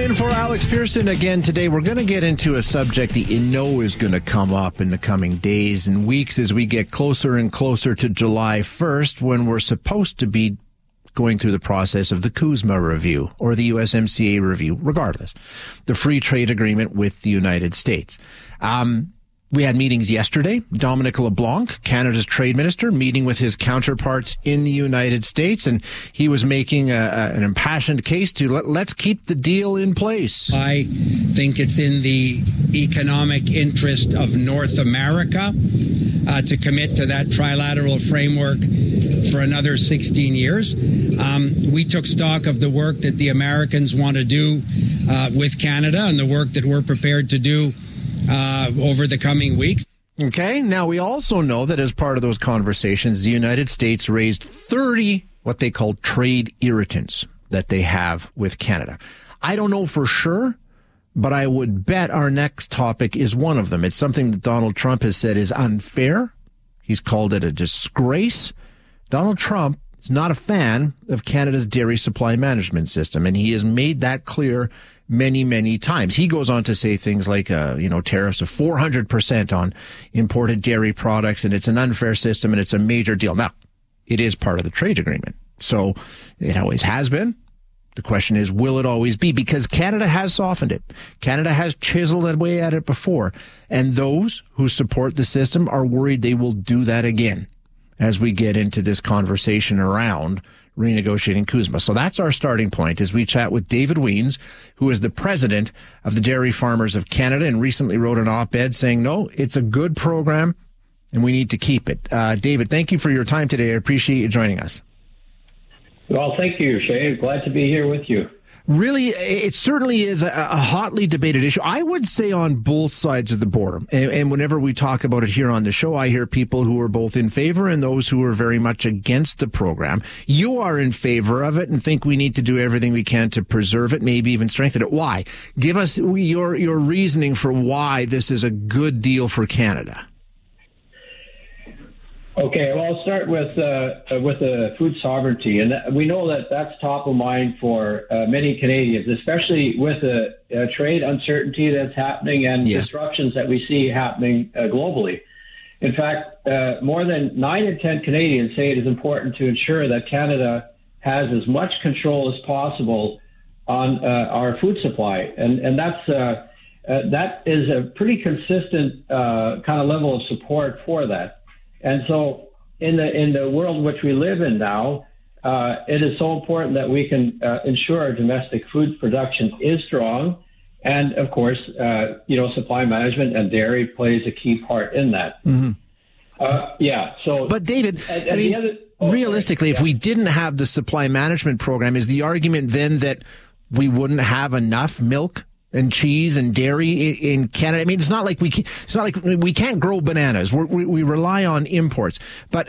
in for Alex Pearson again today. We're going to get into a subject that you know is going to come up in the coming days and weeks as we get closer and closer to July 1st, when we're supposed to be going through the process of the CUSMA review or the USMCA review, regardless, the free trade agreement with the United States. We had meetings yesterday. Dominic LeBlanc, Canada's trade minister, meeting with his counterparts in the United States, and he was making an impassioned case to let's keep the deal in place. I think it's in the economic interest of North America to commit to that trilateral framework for another 16 years. We took stock of the work that the Americans want to do with Canada and the work that we're prepared to do over the coming weeks. Okay. Now, we also know that as part of those conversations, the United States raised 30 what they call trade irritants that they have with Canada. I don't know for sure, but I would bet our next topic is one of them. It's something that Donald Trump has said is unfair. He's called it a disgrace. Donald Trump is not a fan of Canada's dairy supply management system, and he has made that clear many, many times. He goes on to say things like, tariffs of 400% on imported dairy products, and it's an unfair system, and it's a major deal. Now, it is part of the trade agreement, so it always has been. The question is, will it always be? Because Canada has softened it. Canada has chiseled away at it before, and those who support the system are worried they will do that again as we get into this conversation around renegotiating CUSMA. So that's our starting point as we chat with David Wiens, who is the president of the Dairy Farmers of Canada and recently wrote an op-ed saying, no, it's a good program and we need to keep it. David, thank you for your time today. I appreciate you joining us. Well, thank you, Shay. Glad to be here with you. Really, it certainly is a hotly debated issue, I would say, on both sides of the border. And whenever we talk about it here on the show, I hear people who are both in favor and those who are very much against the program. You are in favor of it and think we need to do everything we can to preserve it, maybe even strengthen it. Why? Give us your reasoning for why this is a good deal for Canada. Okay, well, I'll start with the food sovereignty, and we know that that's top of mind for many Canadians, especially with the trade uncertainty that's happening and disruptions that we see happening globally. In fact, more than 9 in 10 Canadians say it is important to ensure that Canada has as much control as possible on our food supply, and that is a pretty consistent kind of level of support for that. And so in the world in which we live in now, it is so important that we can ensure our domestic food production is strong. And, of course, supply management and dairy plays a key part in that. Mm-hmm. But, David, realistically, if we didn't have the supply management program, is the argument then that we wouldn't have enough milk and cheese and dairy in Canada? I mean, it's not like we can't grow bananas. We rely on imports. But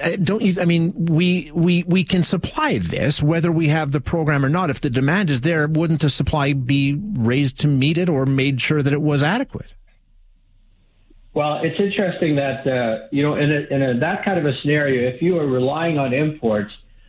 we can supply this whether we have the program or not. If the demand is there, wouldn't the supply be raised to meet it or made sure that it was adequate? Well, it's interesting that in that kind of a scenario, if you are relying on imports,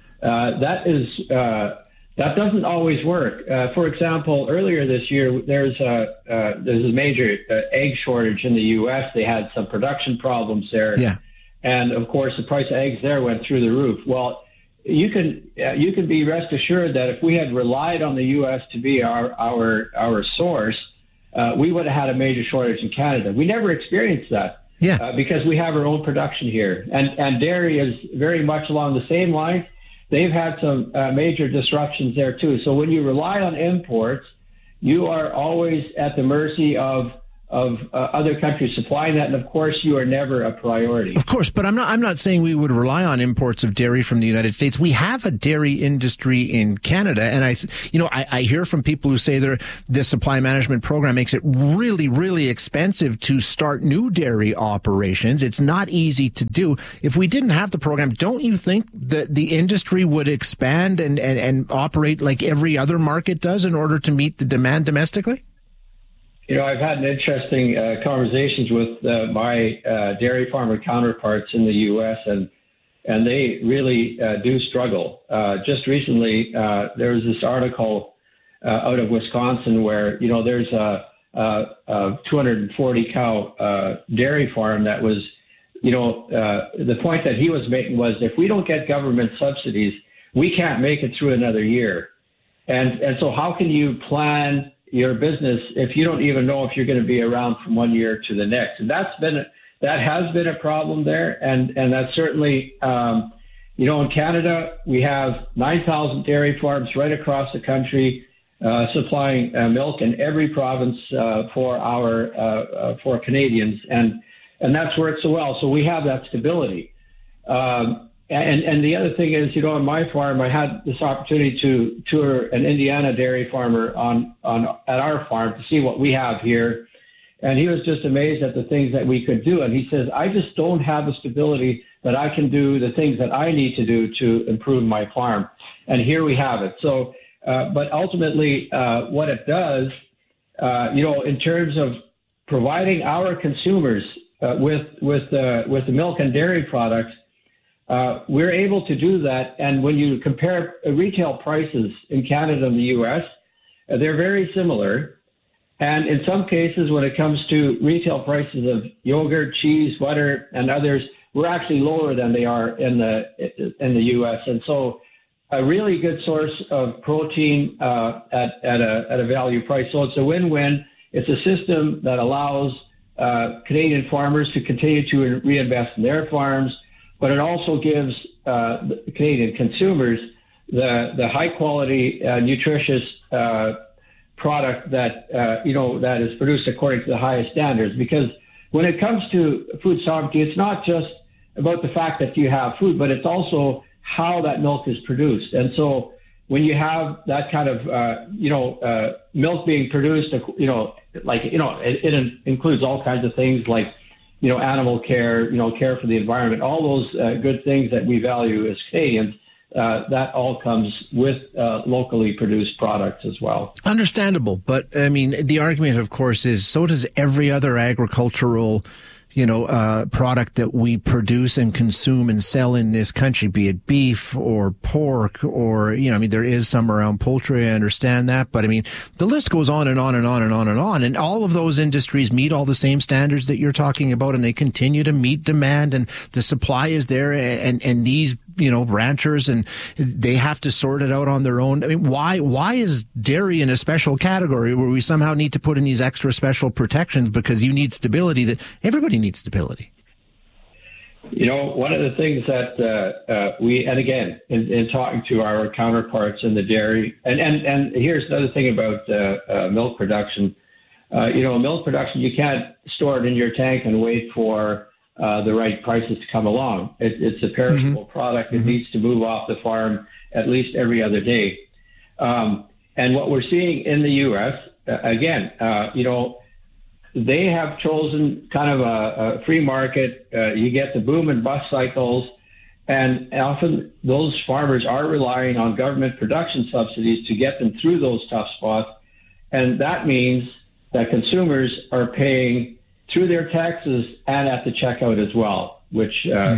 that doesn't always work. For example, earlier this year, there's a major egg shortage in the U.S. They had some production problems there, and of course, the price of eggs there went through the roof. Well, you can be rest assured that if we had relied on the U.S. to be our source, we would have had a major shortage in Canada. We never experienced that, because we have our own production here, and dairy is very much along the same line. They've had some major disruptions there, too. So when you rely on imports, you are always at the mercy of other countries supplying that, and of course, you are never a priority. Of course, but I'm not saying we would rely on imports of dairy from the United States. We have a dairy industry in Canada, and I hear from people who say this supply management program makes it really, really expensive to start new dairy operations. It's not easy to do. If we didn't have the program, don't you think that the industry would expand and operate like every other market does in order to meet the demand domestically? I've had an interesting conversations with my dairy farmer counterparts in the U.S., and they really do struggle. Just recently, there was this article out of Wisconsin, where there's a 240 cow dairy farm that was, the point that he was making was, if we don't get government subsidies, we can't make it through another year. And so how can you plan your business if you don't even know if you're going to be around from one year to the next? And that has been a problem there. And that's certainly, in Canada, we have 9,000 dairy farms right across the country, supplying milk in every province for Canadians. And that's worked so well. So we have that stability. And the other thing is, on my farm, I had this opportunity to tour an Indiana dairy farmer at our farm to see what we have here. And he was just amazed at the things that we could do. And he says, I just don't have the stability that I can do the things that I need to do to improve my farm. And here we have it. So, but ultimately, what it does, in terms of providing our consumers with the milk and dairy products, we're able to do that. And when you compare retail prices in Canada and the U.S., they're very similar. And in some cases, when it comes to retail prices of yogurt, cheese, butter, and others, we're actually lower than they are in the U.S. And so a really good source of protein at a value price. So it's a win-win. It's a system that allows Canadian farmers to continue to reinvest in their farms, but it also gives the Canadian consumers the high-quality, nutritious product that that is produced according to the highest standards. Because when it comes to food sovereignty, it's not just about the fact that you have food, but it's also how that milk is produced. And so when you have that kind of milk being produced, it includes all kinds of things like animal care, care for the environment, all those good things that we value as Canadians. That all comes with locally produced products as well. Understandable. But, I mean, the argument, of course, is so does every other agricultural product that we produce and consume and sell in this country, be it beef or pork or, there is some around poultry. I understand that. But I mean, the list goes on and on and on and on and on. And all of those industries meet all the same standards that you're talking about, and they continue to meet demand, and the supply is there. And these, ranchers, and they have to sort it out on their own. I mean, why is dairy in a special category where we somehow need to put in these extra special protections because you need stability? That everybody needs stability. One of the things that and again, in talking to our counterparts in the dairy, and here's another thing about milk production. Milk production, you can't store it in your tank and wait for the right prices to come along. It's a perishable product. It needs to move off the farm at least every other day. And what we're seeing in the U.S., again, they have chosen kind of a free market. You get the boom and bust cycles, and often those farmers are relying on government production subsidies to get them through those tough spots. And that means that consumers are paying through their taxes and at the checkout as well, which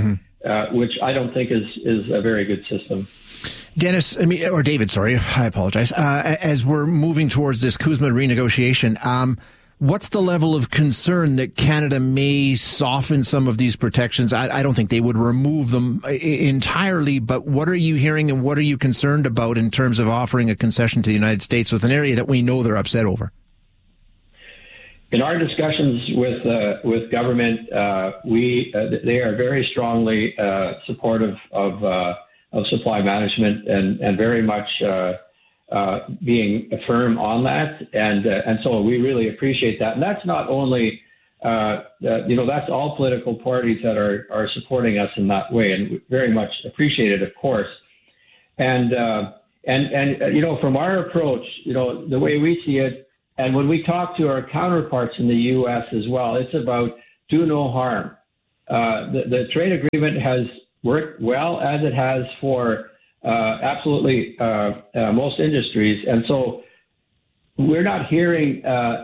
I don't think is a very good system. Dennis, David, sorry, I apologize. As we're moving towards this CUSMA renegotiation, what's the level of concern that Canada may soften some of these protections? I don't think they would remove them entirely, but what are you hearing and what are you concerned about in terms of offering a concession to the United States with an area that we know they're upset over? In our discussions with government, they are very strongly supportive of supply management and very much being firm on that, and so we really appreciate that. And that's not only that's all political parties that are supporting us in that way, and very much appreciate it, of course. And from our approach, the way we see it. And when we talk to our counterparts in the U.S. as well, it's about do no harm. The trade agreement has worked well as it has for absolutely most industries. And so we're not hearing,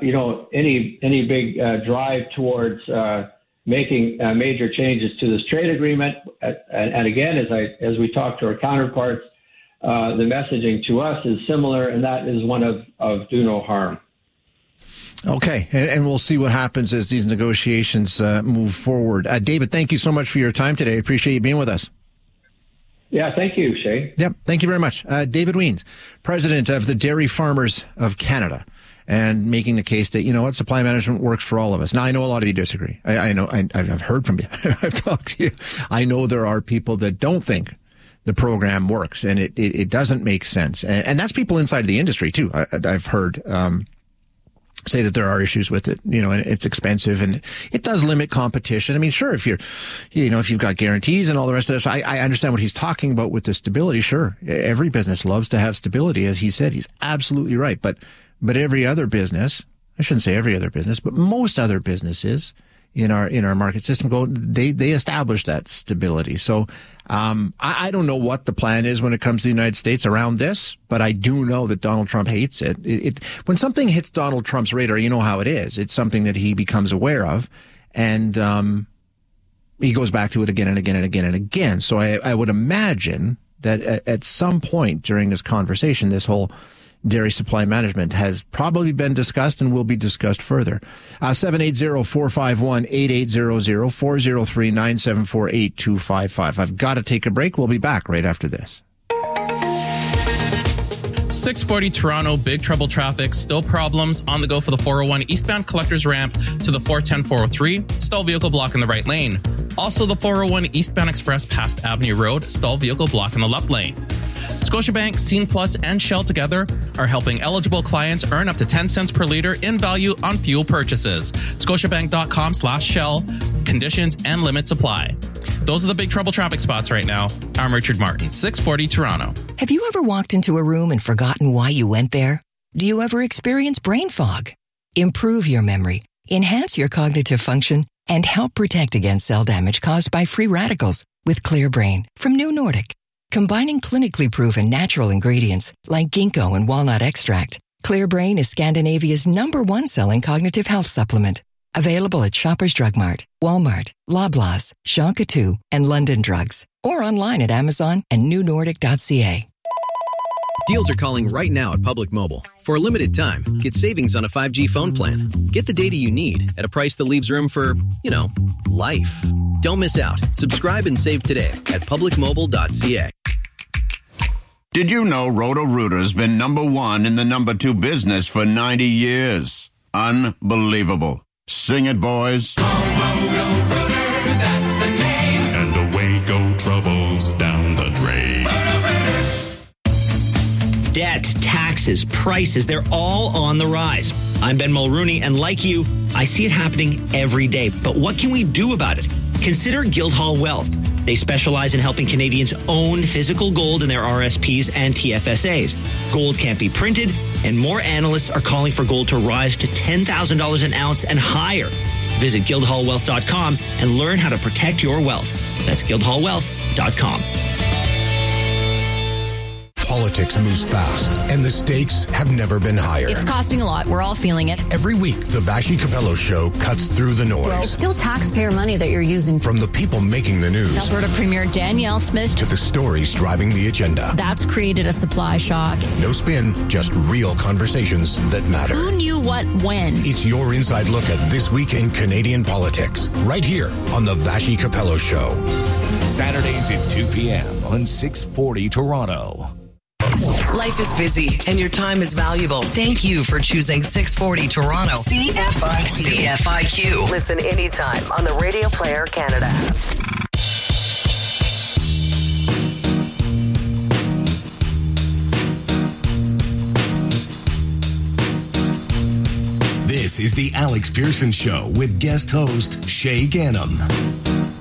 any big drive towards making major changes to this trade agreement. And again, as we talk to our counterparts, the messaging to us is similar, and that is one of do no harm. Okay, and we'll see what happens as these negotiations move forward. David, thank you so much for your time today. I appreciate you being with us. Yeah, thank you, Shay. Yep, thank you very much. David Wiens, president of the Dairy Farmers of Canada, and making the case that, you know what, supply management works for all of us. Now, I know a lot of you disagree. I know, I've heard from you. I've talked to you. I know there are people that don't think the program works, and it doesn't make sense. And that's people inside the industry, too. I've heard say that there are issues with it, you know, and it's expensive and it does limit competition. I mean, sure, if you've got guarantees and all the rest of this, I understand what he's talking about with the stability. Sure. Every business loves to have stability. As he said, he's absolutely right. But every other business, I shouldn't say every other business, but most other businesses in our market system they establish that stability. So, I don't know what the plan is when it comes to the United States around this, but I do know that Donald Trump hates it. When something hits Donald Trump's radar, you know how it is. It's something that he becomes aware of, and he goes back to it again and again and again and again. So I would imagine that at some point during this conversation, this whole dairy supply management has probably been discussed and will be discussed further. 780-451-8800, 403-974-8255. I've got to take a break. We'll be back right after this. 640 Toronto, big trouble traffic, still problems on the go for the 401 eastbound collectors ramp to the 410-403, stall vehicle block in the right lane. Also the 401 eastbound express past Avenue Road, stall vehicle block in the left lane. Scotiabank, Scene Plus, and Shell together are helping eligible clients earn up to 10 cents per liter in value on fuel purchases. Scotiabank.com/Shell. Conditions and limits apply. Those are the big trouble traffic spots right now. I'm Richard Martin, 640 Toronto. Have you ever walked into a room and forgotten why you went there? Do you ever experience brain fog? Improve your memory, enhance your cognitive function, and help protect against cell damage caused by free radicals with Clear Brain from New Nordic. Combining clinically proven natural ingredients like ginkgo and walnut extract, Clear Brain is Scandinavia's #1 selling cognitive health supplement. Available at Shoppers Drug Mart, Walmart, Loblaws, Jean Coutu, and London Drugs. Or online at Amazon and newnordic.ca. Deals are calling right now at Public Mobile. For a limited time, get savings on a 5G phone plan. Get the data you need at a price that leaves room for, life. Don't miss out. Subscribe and save today at publicmobile.ca. Did you know Roto-Rooter's been #1 in the #2 business for 90 years? Unbelievable. Sing it, boys. Go, Roto-Rooter, that's the name. And away go troubles down the drain. Debt, taxes, prices, they're all on the rise. I'm Ben Mulrooney, and like you, I see it happening every day. But what can we do about it? Consider Guildhall Wealth. They specialize in helping Canadians own physical gold in their RSPs and TFSAs. Gold can't be printed, and more analysts are calling for gold to rise to $10,000 an ounce and higher. Visit guildhallwealth.com and learn how to protect your wealth. That's guildhallwealth.com. Politics moves fast, and the stakes have never been higher. It's costing a lot. We're all feeling it. Every week, the Vassy Capello Show cuts through the noise. It's still taxpayer money that you're using. From the people making the news. Alberta Premier Danielle Smith. To the stories driving the agenda. That's created a supply shock. No spin, just real conversations that matter. Who knew what when? It's your inside look at this week in Canadian politics. Right here on the Vassy Capello Show. Saturdays at 2 p.m. on 640 Toronto. Life is busy and your time is valuable. Thank you for choosing 640 Toronto. CFIQ. Listen anytime on the Radio Player Canada. This is the Alex Pearson Show with guest host Shay Gannam.